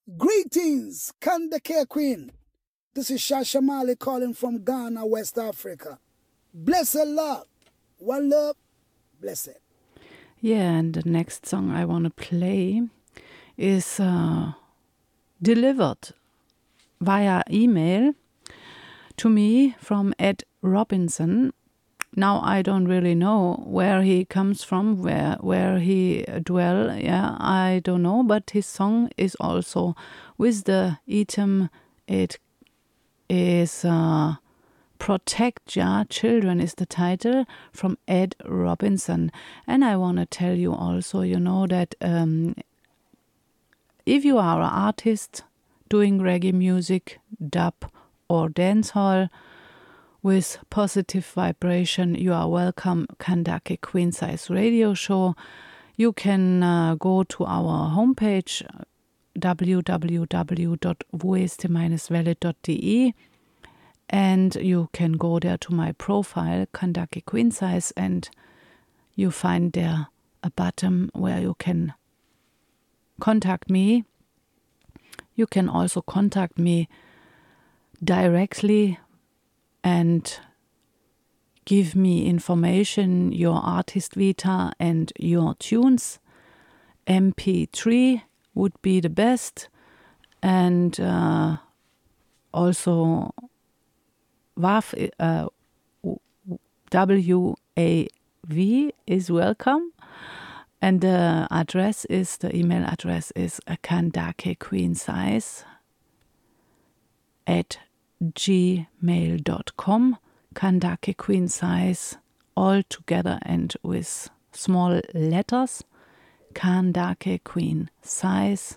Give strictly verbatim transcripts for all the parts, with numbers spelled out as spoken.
Greetings, Kandake Queen. This is Shasha Mali calling from Ghana, West Africa. Blessed love. One love, blessed. Yeah, and the next song I want to play is uh, delivered via email to me from Ed Robinson. Now I don't really know where he comes from, where where he dwell. Yeah, I don't know. But his song is also with the item. It is uh, "Protect Your Children" is the title from Ed Robinson. And I want to tell you also, you know that um, if you are an artist doing reggae music, dub, or dancehall with positive vibration, you are welcome. Kandake Queen Size Radio Show. You can uh, go to our homepage w w w dot vueste dash welle dot d e and you can go there to my profile Kandake Queen Size, and you find there a button where you can contact me. You can also contact me directly and give me information, your artist vita and your tunes. M P three would be the best, and uh, also W A V, uh, W A V is welcome, and the address is, the email address is kandakequeensize at gmail dot com. Kandake Queen Size, all together and with small letters. Kandake Queen Size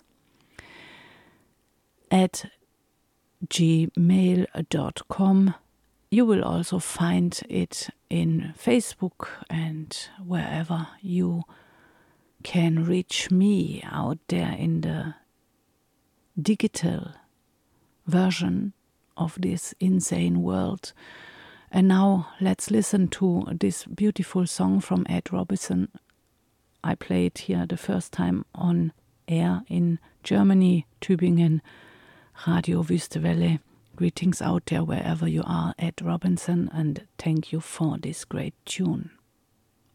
at gmail dot com. You will also find it in Facebook and wherever you can reach me out there in the digital version of this insane world. And now let's listen to this beautiful song from Ed Robinson. I played here the first time on air in Germany, Tübingen, Radio Wüste Welle. Greetings out there wherever you are, Ed Robinson, and thank you for this great tune.